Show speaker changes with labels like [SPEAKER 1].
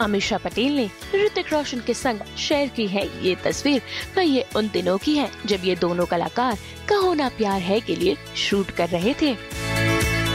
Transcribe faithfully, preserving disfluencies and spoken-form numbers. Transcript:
[SPEAKER 1] अमीषा पटेल ने ऋतिक रोशन के संग शेयर की है ये तस्वीर। वह ये उन दिनों की है जब ये दोनों कलाकार कहो ना प्यार है के लिए शूट कर रहे थे।